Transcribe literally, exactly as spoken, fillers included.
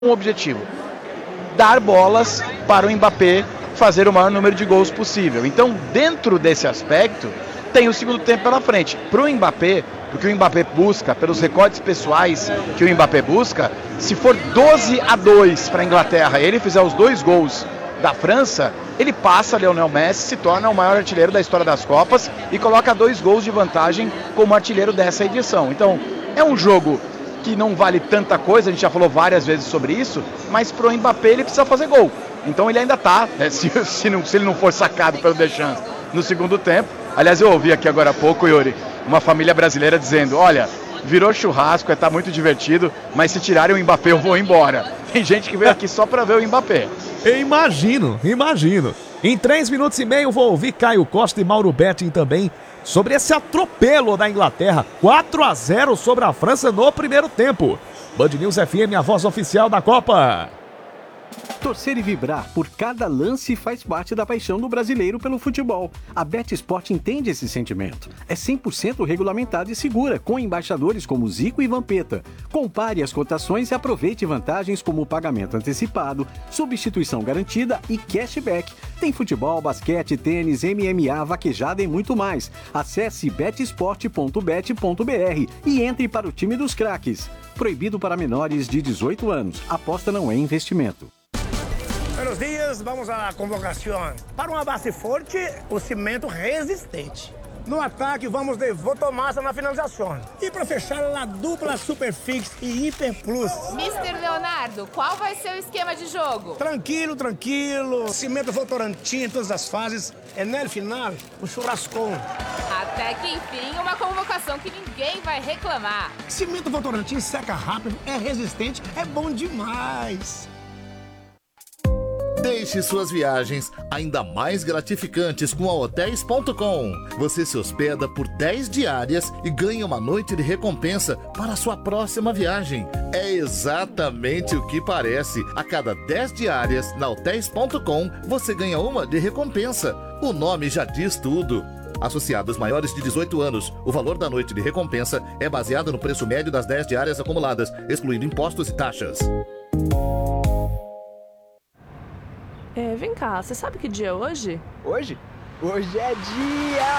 um objetivo: dar bolas para o Mbappé fazer o maior número de gols possível. Então, dentro desse aspecto, tem o segundo tempo pela frente. Para o Mbappé, o que o Mbappé busca, pelos recordes pessoais que o Mbappé busca, se for doze a dois para a Inglaterra e ele fizer os dois gols da França, ele passa Lionel Messi, se torna o maior artilheiro da história das Copas e coloca dois gols de vantagem como artilheiro dessa edição. Então, é um jogo que não vale tanta coisa, a gente já falou várias vezes sobre isso, mas pro Mbappé ele precisa fazer gol. Então ele ainda tá, né, se, se, não, se ele não for sacado pelo Deschamps no segundo tempo. Aliás, eu ouvi aqui agora há pouco, Yuri, uma família brasileira dizendo: olha, virou churrasco, tá muito divertido, mas se tirarem o Mbappé eu vou embora. Tem gente que veio aqui só pra ver o Mbappé. Eu imagino, imagino. Em três minutos e meio vou ouvir Caio Costa e Mauro Betting também sobre esse atropelo da Inglaterra, quatro a zero sobre a França no primeiro tempo. Band News F M, a voz oficial da Copa. Torcer e vibrar por cada lance faz parte da paixão do brasileiro pelo futebol. A BetSport entende esse sentimento. É cem por cento regulamentada e segura, com embaixadores como Zico e Vampeta. Compare as cotações e aproveite vantagens como pagamento antecipado, substituição garantida e cashback. Tem futebol, basquete, tênis, M M A, vaquejada e muito mais. Acesse betsport ponto bet ponto br e entre para o time dos craques. Proibido para menores de dezoito anos. Aposta não é investimento. Buenos dias, vamos à convocação. Para uma base forte, o cimento resistente. No ataque, vamos de Votomassa na finalização. E para fechar, a dupla Superfix e Hiper Plus. mister Leonardo, qual vai ser o esquema de jogo? Tranquilo, tranquilo. Cimento Votorantim em todas as fases. E no final, o churrascão. Até que enfim, uma convocação que ninguém vai reclamar. Cimento Votorantim seca rápido, é resistente, é bom demais. Deixe suas viagens ainda mais gratificantes com a hotéis ponto com. Você se hospeda por dez diárias e ganha uma noite de recompensa para a sua próxima viagem. É exatamente o que parece. A cada dez diárias na hotéis ponto com, você ganha uma de recompensa. O nome já diz tudo. Associados maiores de dezoito anos, o valor da noite de recompensa é baseado no preço médio das dez diárias acumuladas, excluindo impostos e taxas. É, vem cá, você sabe que dia é hoje? Hoje? Hoje é dia